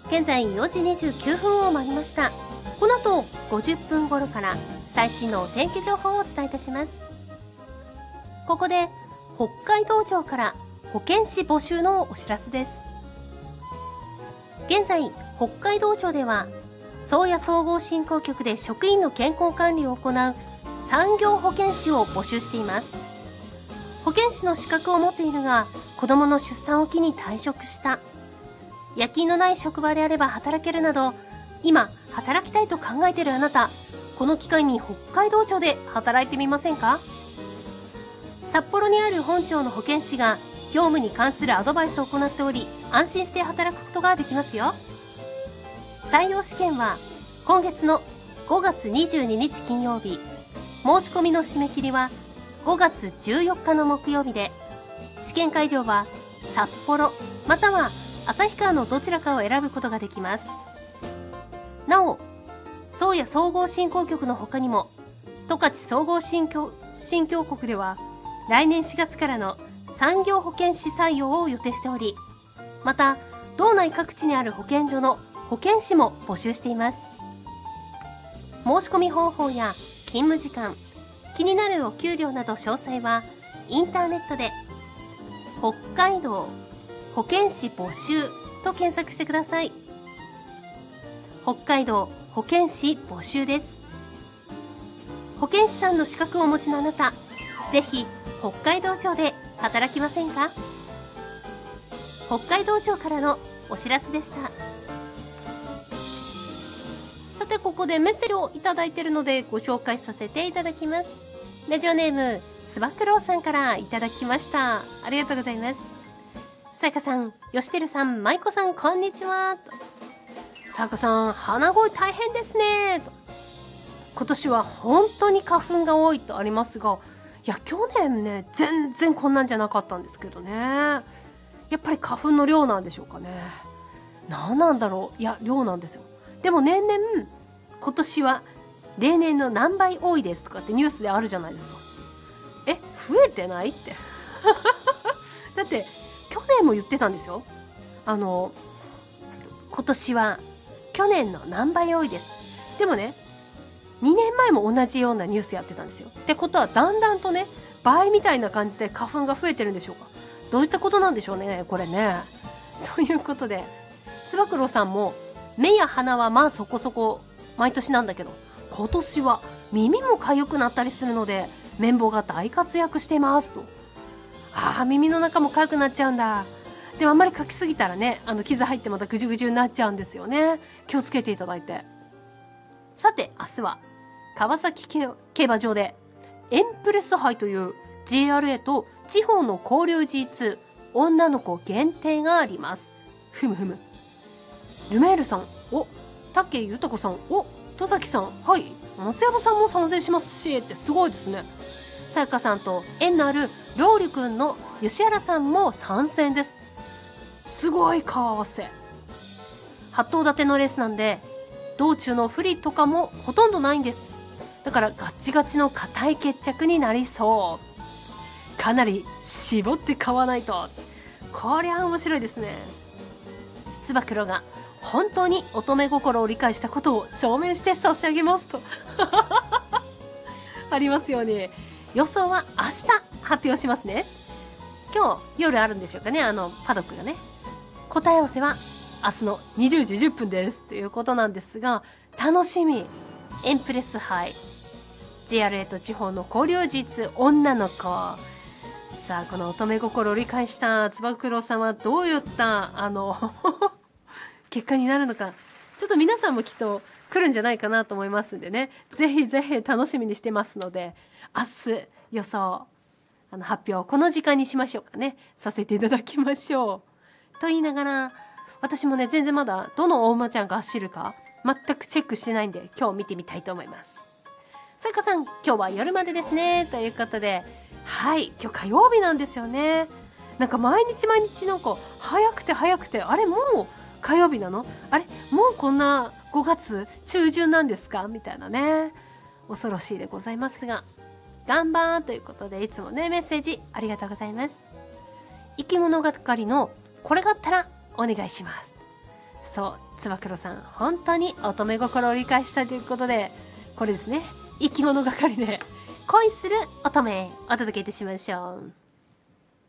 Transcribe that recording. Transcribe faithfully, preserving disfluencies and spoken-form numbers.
現在よじにじゅうきゅうふんを回りました。この後ごじゅっぷん頃から最新のお天気情報をお伝えいたします。ここで北海道庁から保健師募集のお知らせです。現在北海道庁では宗谷総合振興局で職員の健康管理を行う産業保健師を募集しています。保健師の資格を持っているが子どもの出産を機に退職した、夜勤のない職場であれば働けるなど、今働きたいと考えているあなた、この機会に北海道庁で働いてみませんか？札幌にある本庁の保健師が業務に関するアドバイスを行っており、安心して働くことができますよ。採用試験は今月のごがつにじゅうににち金曜日、申し込みの締め切りはごがつじゅうよっかの木曜日で、試験会場は札幌または旭川のどちらかを選ぶことができます。なお、宗谷総合振興局の他にも十勝総合振興振興局では来年しがつからの産業保健師採用を予定しており、また道内各地にある保健所の保健師も募集しています。申し込み方法や勤務時間、気になるお給料など詳細はインターネットで北海道保健師募集と検索してください。北海道保健師募集です。保健師さんの資格をお持ちのあなた、ぜひ北海道庁で働きませんか？北海道庁からのお知らせでした。さて、ここでメッセージをいただいているのでご紹介させていただきます。ラジオネームつば九郎さんからいただきました。ありがとうございます。さやかさん、よしてるさん、まいこさん、こんにちは。さやかさん、鼻声大変ですね。今年は本当に花粉が多いとありますが、いや去年ね全然こんなんじゃなかったんですけどね。やっぱり花粉の量なんでしょうかね。何なんだろう。いや量なんですよ。でも年々今年は例年の何倍多いですとかってニュースであるじゃないですか。え、増えてないってだって去年も言ってたんですよ。あの今年は去年の何倍多いです。でもね、にねんまえも同じようなニュースやってたんですよ。ってことはだんだんとね倍みたいな感じで花粉が増えてるんでしょうか。どういったことなんでしょうねこれね。ということで、つば九郎さんも目や鼻はまあそこそこ毎年なんだけど、今年は耳も痒くなったりするので綿棒が大活躍してますと。あー、耳の中も痒くなっちゃうんだ。でもあんまりかきすぎたらね、あの傷入ってまたぐじゅぐじゅになっちゃうんですよね。気をつけていただいて。さて、明日は川崎競馬場でエンプレス杯という ジェイアールエー と地方の交流 ジーツー 女の子限定があります。ふむふむ。ルメールさん、お、武豊子さん、お、戸崎さん、はい、松山さんも参戦しますしってすごいですね。さやかさんと縁のあるロウリュ君の吉原さんも参戦です。すごい顔合わせ。はっ頭立てのレースなんで道中の不利とかもほとんどないんです。だからガッチガチの硬い決着になりそう。かなり絞って買わないと。こりゃ面白いですね。つば九郎が本当に乙女心を理解したことを証明して差し上げますとありますよね。予想は明日発表しますね。今日夜あるんでしょうかね、あのパドックがね。答え合わせは明日のにじゅうじじゅっぷんですということなんですが、楽しみ。エンプレス杯 ジェイアールエー と地方の交流 ジーツー 女の子。さあ、この乙女心を理解したつば九郎さんはどういったあの結果になるのか、ちょっと皆さんもきっと来るんじゃないかなと思いますんでね、ぜひぜひ楽しみにしてますので、明日予想あの発表この時間にしましょうかね、させていただきましょうと言いながら、私もね全然まだどのお馬ちゃんが走るか全くチェックしてないんで、今日見てみたいと思います。さやかさん、今日は夜までですねということで、はい、今日火曜日なんですよね。なんか毎日毎日なんか早くて早くて、あれもう火曜日なの、あれもうこんなごがつ中旬なんですかみたいなね、恐ろしいでございますが、頑張ーということで、いつもねメッセージありがとうございます。生き物係のこれがあったらお願いします。 そうつば九郎さん本当に乙女心を理解したということで、これですね、生き物係で恋する乙女お届けいたしましょう。